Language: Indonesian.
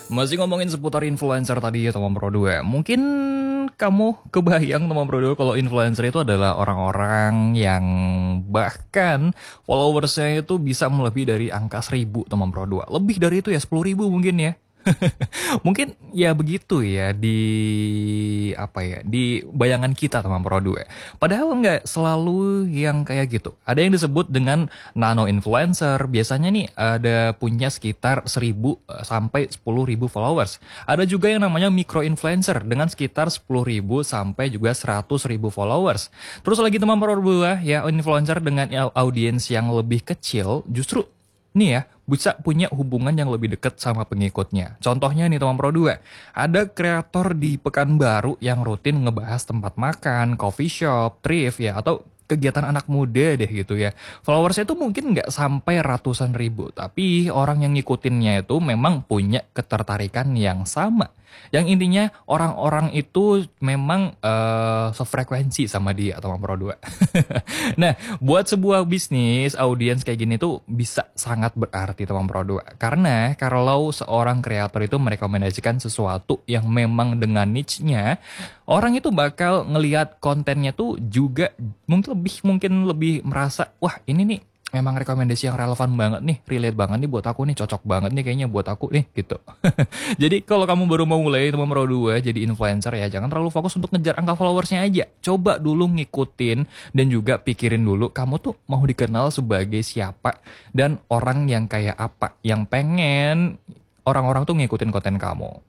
Masih ngomongin seputar influencer tadi ya teman Pro 2. Mungkin kamu kebayang teman Pro 2 kalau influencer itu adalah orang-orang yang bahkan followersnya itu bisa melebihi dari angka 1.000 teman Pro 2. Lebih dari itu ya 10.000 mungkin ya. Mungkin ya begitu ya di bayangan kita teman Pro 2. Padahal nggak selalu yang kayak gitu. Ada yang disebut dengan nano influencer. Biasanya nih ada punya sekitar 1.000 sampai 10.000 followers. Ada juga yang namanya micro influencer dengan sekitar 10.000 sampai juga 100.000 followers. Terus lagi teman Pro 2 ya, influencer dengan audiens yang lebih kecil justru nih ya, bisa punya hubungan yang lebih dekat sama pengikutnya. Contohnya nih teman Pro 2, ada kreator di Pekanbaru yang rutin ngebahas tempat makan, coffee shop, thrift ya, atau kegiatan anak muda deh gitu ya. Followersnya itu mungkin nggak sampai ratusan ribu, tapi orang yang ngikutinnya itu memang punya ketertarikan yang sama. Yang intinya orang-orang itu memang sefrekuensi sama dia teman Pro 2. Nah, buat sebuah bisnis, audiens kayak gini tuh bisa sangat berarti teman Pro 2. Karena kalau seorang kreator itu merekomendasikan sesuatu yang memang dengan niche-nya, orang itu bakal ngelihat kontennya tuh juga mungkin lebih merasa, wah ini nih memang rekomendasi yang relevan banget nih, relate banget nih buat aku nih, cocok banget nih kayaknya buat aku nih gitu. Jadi kalau kamu baru mau mulai teman Pro 2 jadi influencer ya jangan terlalu fokus untuk ngejar angka followersnya aja. Coba dulu ngikutin dan juga pikirin dulu kamu tuh mau dikenal sebagai siapa dan orang yang kayak apa yang pengen orang-orang tuh ngikutin konten kamu.